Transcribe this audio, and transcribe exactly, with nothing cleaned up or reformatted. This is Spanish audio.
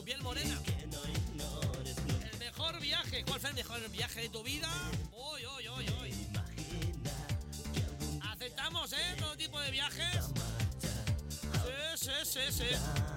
tu piel morena. El mejor viaje. ¿Cuál fue el mejor viaje de tu vida? Uy, uy, uy, uy. Aceptamos, ¿eh? Todo tipo de viajes. Sí, sí, sí, sí.